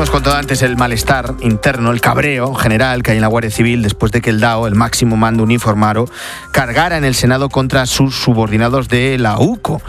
Hemos contado antes el malestar interno, el cabreo general que hay en la Guardia Civil después de que el DAO, el máximo mando uniformado, cargara en el Senado contra sus subordinados de la UCO.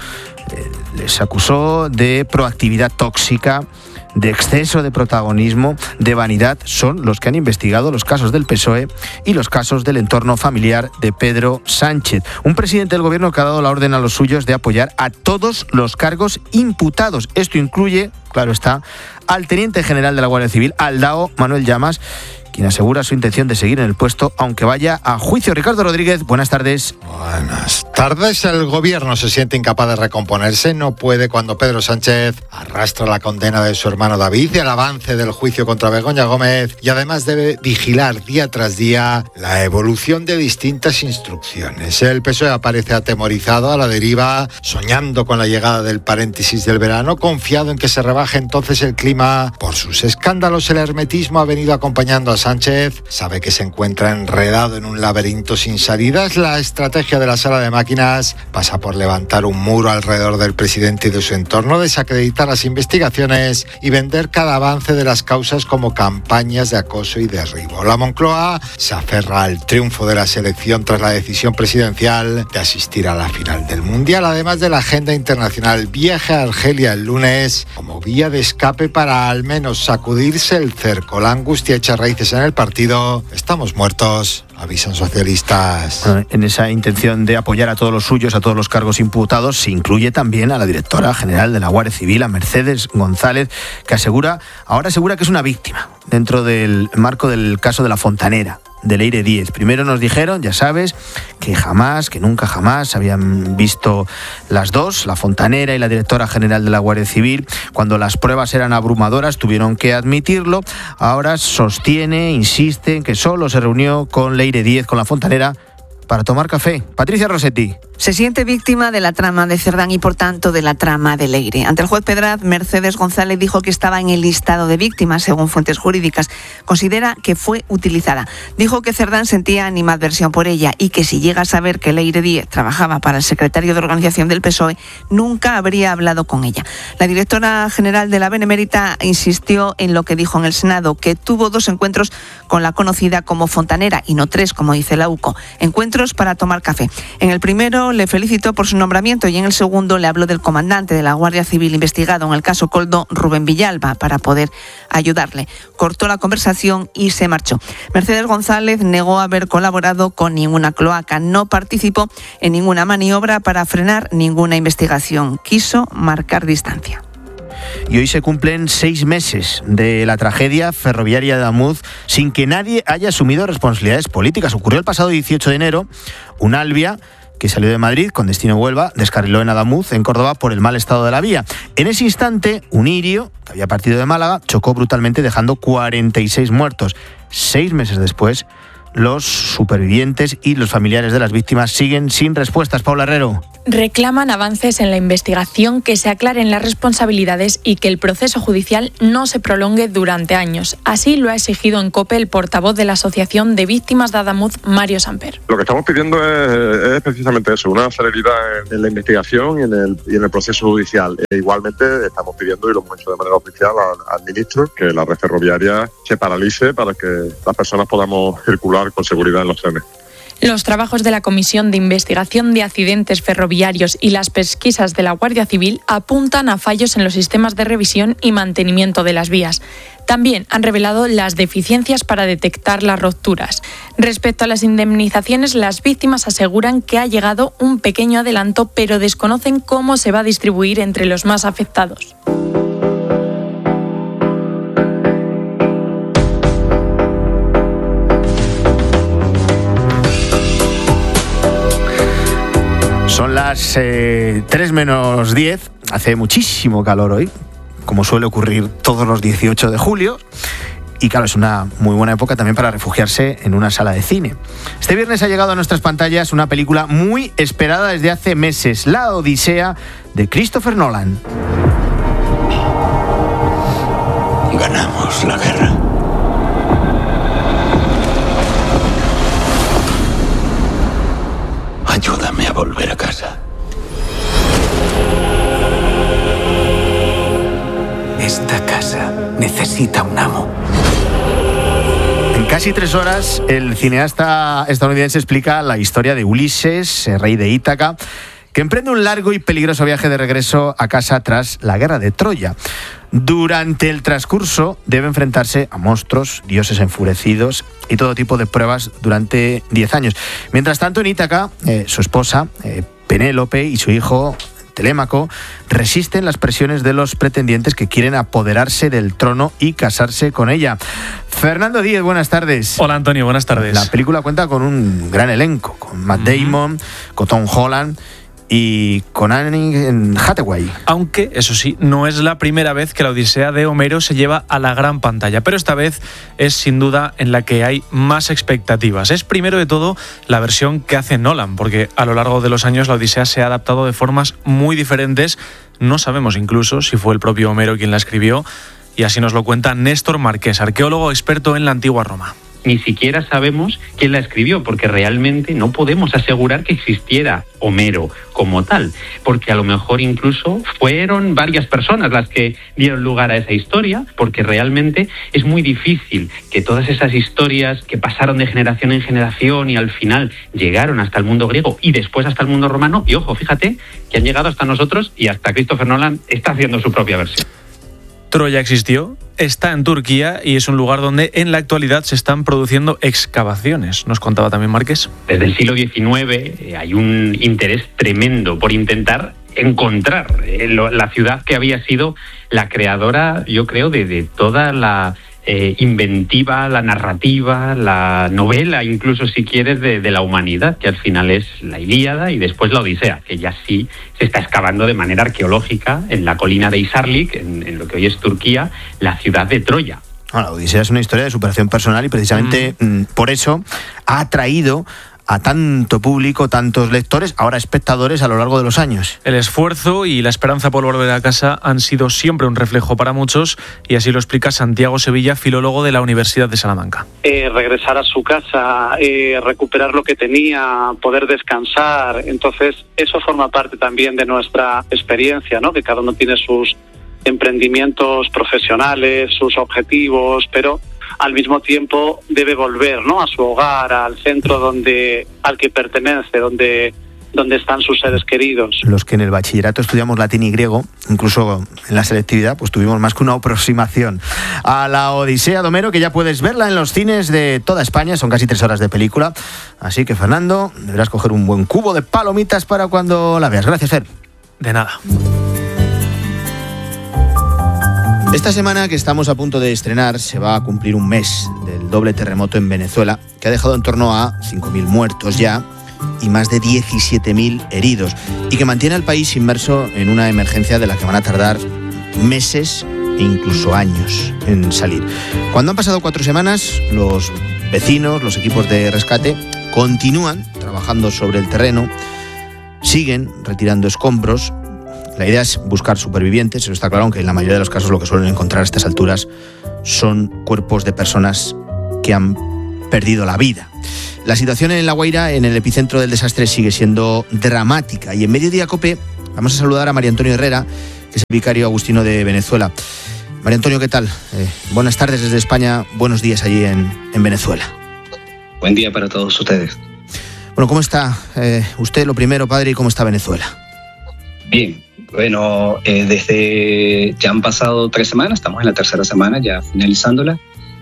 Les acusó de proactividad tóxica, de exceso de protagonismo, de vanidad. Son los que han investigado los casos del PSOE y los casos del entorno familiar de Pedro Sánchez. Un presidente del gobierno que ha dado la orden a los suyos de apoyar a todos los cargos imputados. Esto incluye, claro está, al teniente general de la Guardia Civil, al DAO, Manuel Llamas, quien asegura su intención de seguir en el puesto aunque vaya a juicio. Ricardo Rodríguez, buenas tardes. Buenas tardes. El gobierno se siente incapaz de recomponerse. No puede cuando Pedro Sánchez arrastra la condena de su hermano David y el avance del juicio contra Begoña Gómez, y además debe vigilar día tras día la evolución de distintas instrucciones. El PSOE aparece atemorizado, a la deriva, soñando con la llegada del paréntesis del verano, confiado en que se rebaje entonces el clima por sus escándalos. El hermetismo ha venido acompañando a Sánchez, sabe que se encuentra enredado en un laberinto sin salidas. La estrategia de la sala de máquinas pasa por levantar un muro alrededor del presidente y de su entorno, desacreditar las investigaciones y vender cada avance de las causas como campañas de acoso y derribo. La Moncloa se aferra al triunfo de la selección tras la decisión presidencial de asistir a la final del Mundial. Además de la agenda internacional, viaje a Argelia el lunes como vía de escape para al menos sacudirse el cerco. La angustia echa raíces en el partido. Estamos muertos, avisan socialistas. En esa intención de apoyar a todos los suyos, a todos los cargos imputados, se incluye también a la directora general de la Guardia Civil, a Mercedes González, que ahora asegura que es una víctima dentro del marco del caso de la Fontanera, de Leire 10. Primero nos dijeron, ya sabes, que nunca jamás habían visto las dos, la fontanera y la directora general de la Guardia Civil. Cuando las pruebas eran abrumadoras tuvieron que admitirlo. Ahora insiste en que solo se reunió con Leire 10, con la fontanera, para tomar café. Patricia Rossetti. Se siente víctima de la trama de Cerdán y, por tanto, de la trama de Leire. Ante el juez Pedraz, Mercedes González dijo que estaba en el listado de víctimas, según fuentes jurídicas. Considera que fue utilizada. Dijo que Cerdán sentía animadversión por ella y que si llega a saber que Leire 10 trabajaba para el secretario de organización del PSOE, nunca habría hablado con ella. La directora general de la Benemérita insistió en lo que dijo en el Senado, que tuvo 2 encuentros con la conocida como Fontanera y no 3, como dice la UCO. Encuentros para tomar café. En el primero le felicitó por su nombramiento y en el segundo le habló del comandante de la Guardia Civil investigado en el caso Koldo, Rubén Villalba, para poder ayudarle. Cortó la conversación y se marchó. Mercedes González negó haber colaborado con ninguna cloaca, no participó en ninguna maniobra para frenar ninguna investigación. Quiso marcar distancia. Y hoy se cumplen 6 meses de la tragedia ferroviaria de Adamuz sin que nadie haya asumido responsabilidades políticas. Ocurrió el pasado 18 de enero. Un Alvia que salió de Madrid con destino a Huelva descarriló en Adamuz, en Córdoba, por el mal estado de la vía. En ese instante, un Irio, que había partido de Málaga, chocó brutalmente dejando 46 muertos. 6 meses después, los supervivientes y los familiares de las víctimas siguen sin respuestas. Paula Herrero. Reclaman avances en la investigación, que se aclaren las responsabilidades y que el proceso judicial no se prolongue durante años. Así lo ha exigido en COPE el portavoz de la Asociación de Víctimas de Adamuz, Mario Samper. Lo que estamos pidiendo es precisamente eso, una celeridad en la investigación y en el proceso judicial. Igualmente estamos pidiendo, y lo hemos hecho de manera oficial, al ministro, que la red ferroviaria se paralice para que las personas podamos circular con seguridad en los trenes. Los trabajos de la Comisión de Investigación de Accidentes Ferroviarios y las pesquisas de la Guardia Civil apuntan a fallos en los sistemas de revisión y mantenimiento de las vías. También han revelado las deficiencias para detectar las rupturas. Respecto a las indemnizaciones, las víctimas aseguran que ha llegado un pequeño adelanto, pero desconocen cómo se va a distribuir entre los más afectados. Son las 3 menos 10, hace muchísimo calor hoy, como suele ocurrir todos los 18 de julio, y claro, es una muy buena época también para refugiarse en una sala de cine. Este viernes ha llegado a nuestras pantallas una película muy esperada desde hace meses, La Odisea, de Christopher Nolan. Ganamos la guerra. Ayúdame a volver a casa. Esta Esta casa necesita un amo. En casi 3 horas, el cineasta estadounidense explica la historia de Ulises, rey de Ítaca, que emprende un largo y peligroso viaje de regreso a casa tras la guerra de Troya. Durante el transcurso debe enfrentarse a monstruos, dioses enfurecidos y todo tipo de pruebas durante 10 años. Mientras tanto, en Ítaca, su esposa, Penélope, y su hijo, Telémaco, resisten las presiones de los pretendientes que quieren apoderarse del trono y casarse con ella. Fernando Díez, buenas tardes. Hola, Antonio, buenas tardes. La película cuenta con un gran elenco, con Matt Damon, con Tom Holland y con Anne Hathaway. Aunque, eso sí, no es la primera vez que la Odisea de Homero se lleva a la gran pantalla, pero esta vez es sin duda en la que hay más expectativas. Es primero de todo la versión que hace Nolan, porque a lo largo de los años la Odisea se ha adaptado de formas muy diferentes. No sabemos incluso si fue el propio Homero quien la escribió, y así nos lo cuenta Néstor Marqués, arqueólogo experto en la antigua Roma. Ni siquiera sabemos quién la escribió, porque realmente no podemos asegurar que existiera Homero como tal, porque a lo mejor incluso fueron varias personas las que dieron lugar a esa historia, porque realmente es muy difícil que todas esas historias que pasaron de generación en generación y al final llegaron hasta el mundo griego y después hasta el mundo romano, y ojo, fíjate que han llegado hasta nosotros y hasta Christopher Nolan está haciendo su propia versión. Troya existió, está en Turquía y es un lugar donde en la actualidad se están produciendo excavaciones. Nos contaba también Marqués. Desde el siglo XIX hay un interés tremendo por intentar encontrar la ciudad que había sido la creadora, yo creo, de toda la inventiva, la narrativa, la novela, incluso si quieres, de la humanidad, que al final es la Ilíada y después la Odisea, que ya sí se está excavando de manera arqueológica en la colina de Hisarlik, en lo que hoy es Turquía, la ciudad de Troya. La Odisea es una historia de superación personal y precisamente por eso ha atraído a tanto público, tantos lectores, ahora espectadores a lo largo de los años. El esfuerzo y la esperanza por volver a casa han sido siempre un reflejo para muchos, y así lo explica Santiago Sevilla, filólogo de la Universidad de Salamanca. Regresar a su casa, recuperar lo que tenía, poder descansar, entonces eso forma parte también de nuestra experiencia, ¿no? Que cada uno tiene sus emprendimientos profesionales, sus objetivos, pero al mismo tiempo debe volver, ¿no?, a su hogar, al centro al que pertenece, donde están sus seres queridos. Los que en el bachillerato estudiamos latín y griego, incluso en la selectividad, pues tuvimos más que una aproximación a la Odisea de Homero, que ya puedes verla en los cines de toda España. Son casi 3 horas de película, así que, Fernando, deberás coger un buen cubo de palomitas para cuando la veas. Gracias, Fer. De nada. Esta semana que estamos a punto de estrenar se va a cumplir un mes del doble terremoto en Venezuela, que ha dejado en torno a 5.000 muertos ya y más de 17.000 heridos, y que mantiene al país inmerso en una emergencia de la que van a tardar meses e incluso años en salir. Cuando han pasado 4 semanas, los vecinos, los equipos de rescate, continúan trabajando sobre el terreno, siguen retirando escombros. La idea es buscar supervivientes, pero está claro, aunque en la mayoría de los casos lo que suelen encontrar a estas alturas son cuerpos de personas que han perdido la vida. La situación en La Guaira, en el epicentro del desastre, sigue siendo dramática, y en Mediodía COPE vamos a saludar a María Antonio Herrera, que es el vicario agustino de Venezuela. María Antonio, ¿qué tal? Buenas tardes desde España, buenos días allí en Venezuela. Buen día para todos ustedes. Bueno, ¿cómo está usted, lo primero, padre, y cómo está Venezuela? Bien. Bueno, desde ya han pasado 3 semanas, estamos en la 3ª semana, ya finalizándola.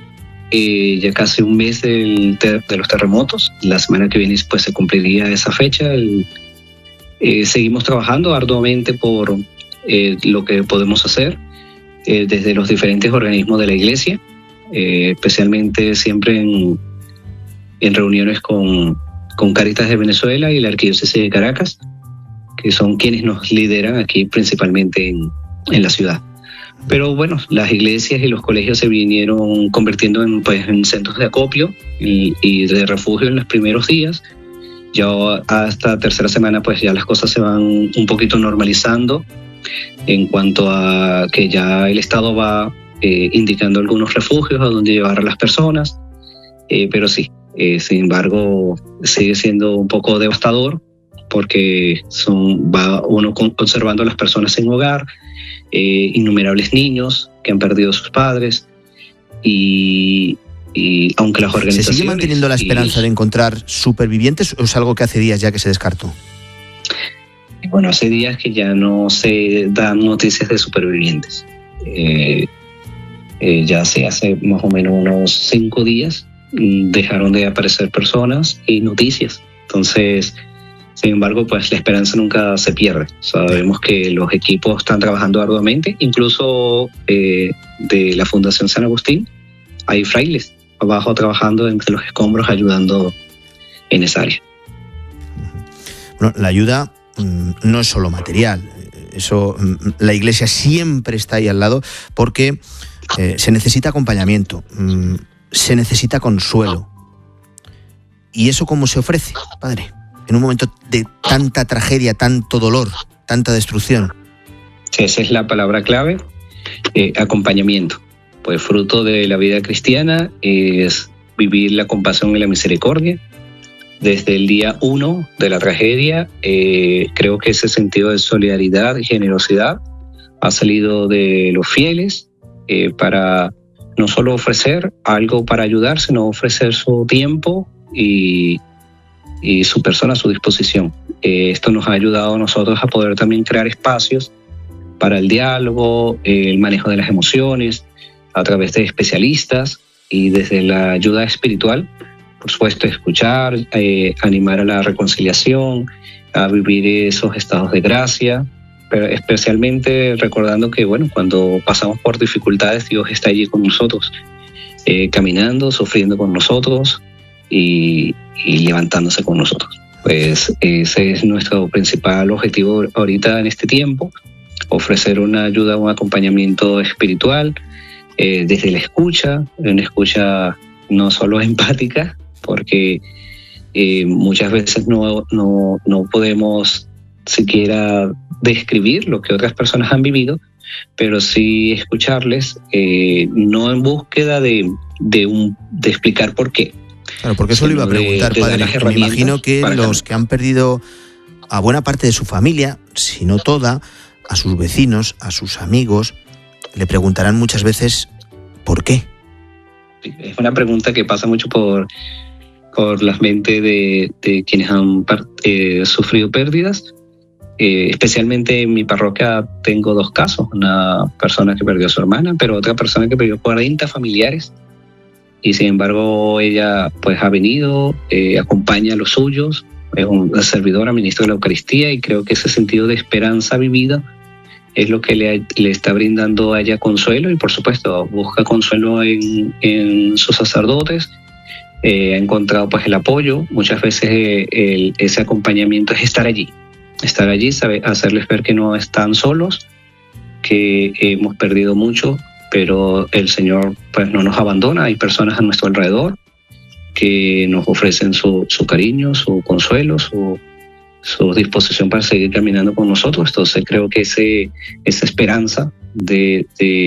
Ya casi un mes de los terremotos. La semana que viene pues se cumpliría esa fecha. Seguimos trabajando arduamente por lo que podemos hacer desde los diferentes organismos de la Iglesia, especialmente siempre en reuniones con Cáritas de Venezuela y la Arquidiócesis de Caracas, que son quienes nos lideran aquí principalmente en la ciudad. Pero bueno, las iglesias y los colegios se vinieron convirtiendo en centros de acopio y de refugio en los primeros días. Ya hasta 3ª semana pues ya las cosas se van un poquito normalizando en cuanto a que ya el Estado va indicando algunos refugios a donde llevar a las personas, pero sí, sin embargo sigue siendo un poco devastador, porque va uno conservando a las personas sin hogar, innumerables niños que han perdido a sus padres y aunque las organizaciones... ¿Se sigue manteniendo la esperanza de encontrar supervivientes o es algo que hace días ya que se descartó? Bueno, hace días que ya no se dan noticias de supervivientes. Ya hace más o menos unos 5 días dejaron de aparecer personas y noticias. Entonces, sin embargo, pues la esperanza nunca se pierde. Sabemos que los equipos están trabajando arduamente, incluso de la Fundación San Agustín hay frailes abajo trabajando entre los escombros ayudando en esa área. Bueno, la ayuda no es solo material. Eso, la Iglesia siempre está ahí al lado porque se necesita acompañamiento, se necesita consuelo. ¿Y eso cómo se ofrece, padre? En un momento de tanta tragedia, tanto dolor, tanta destrucción. Esa es la palabra clave, acompañamiento. Pues fruto de la vida cristiana es vivir la compasión y la misericordia. Desde el día 1 de la tragedia, creo que ese sentido de solidaridad y generosidad ha salido de los fieles para no solo ofrecer algo para ayudar, sino ofrecer su tiempo y su persona a su disposición. Esto nos ha ayudado a nosotros a poder también crear espacios para el diálogo, el manejo de las emociones, a través de especialistas y desde la ayuda espiritual, por supuesto, escuchar, animar a la reconciliación, a vivir esos estados de gracia, pero especialmente recordando que, bueno, cuando pasamos por dificultades, Dios está allí con nosotros, caminando, sufriendo con nosotros y levantándose con nosotros. Pues ese es nuestro principal objetivo ahorita en este tiempo, ofrecer una ayuda, un acompañamiento espiritual, desde la escucha, una escucha no solo empática, porque muchas veces no podemos siquiera describir lo que otras personas han vivido, pero sí escucharles, no en búsqueda de explicar por qué. Claro, porque eso le iba a preguntar, padre. Me imagino que los que han perdido a buena parte de su familia, si no toda, a sus vecinos, a sus amigos, le preguntarán muchas veces ¿por qué? Es una pregunta que pasa mucho por las mentes de quienes han sufrido pérdidas. Especialmente en mi parroquia tengo 2 casos, una persona que perdió a su hermana, pero otra persona que perdió 40 familiares y sin embargo ella pues ha venido, acompaña a los suyos, es una servidora, ministro de la Eucaristía, y creo que ese sentido de esperanza vivida es lo que le está brindando a ella consuelo, y por supuesto busca consuelo en sus sacerdotes. Ha encontrado pues el apoyo. Muchas veces ese acompañamiento es estar allí, hacerles ver que no están solos, que hemos perdido mucho, pero el Señor pues no nos abandona. Hay personas a nuestro alrededor que nos ofrecen su cariño, su consuelo, su disposición para seguir caminando con nosotros. Entonces creo que esa esperanza de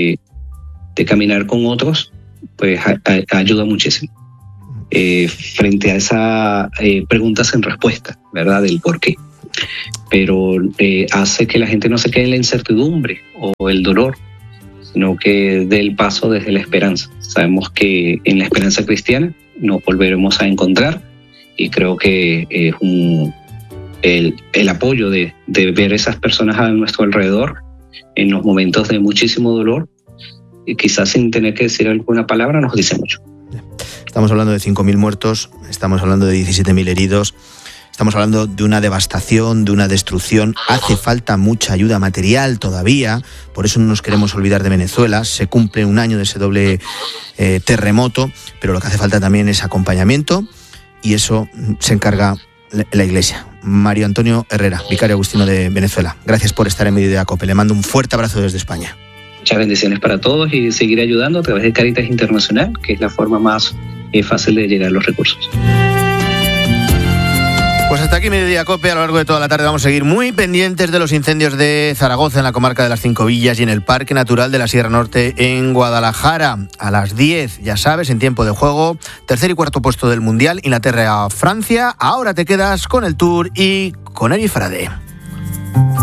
caminar con otros pues ayuda muchísimo frente a esa preguntas en respuesta, ¿verdad? Del por qué. Pero hace que la gente no se quede en la incertidumbre o el dolor, sino que dé el paso desde la esperanza. Sabemos que en la esperanza cristiana nos volveremos a encontrar, y creo que es el apoyo de ver esas personas a nuestro alrededor en los momentos de muchísimo dolor, y quizás sin tener que decir alguna palabra, nos dice mucho. Estamos hablando de 5.000 muertos, estamos hablando de 17.000 heridos, estamos hablando de una devastación, de una destrucción. Hace falta mucha ayuda material todavía, por eso no nos queremos olvidar de Venezuela. Se cumple 1 año de ese doble terremoto, pero lo que hace falta también es acompañamiento, y eso se encarga la Iglesia. Mario Antonio Herrera, vicario agustino de Venezuela, gracias por estar en Mediodía Cope. Le mando un fuerte abrazo desde España. Muchas bendiciones para todos y seguir ayudando a través de Cáritas Internacional, que es la forma más fácil de llegar a los recursos. Pues hasta aquí Mediodía Cope. A lo largo de toda la tarde vamos a seguir muy pendientes de los incendios de Zaragoza, en la comarca de las 5 Villas, y en el Parque Natural de la Sierra Norte en Guadalajara. A las 10, ya sabes, en tiempo de juego, 3er y 4º puesto del Mundial, Inglaterra a Francia. Ahora te quedas con el Tour y con Eri Frade.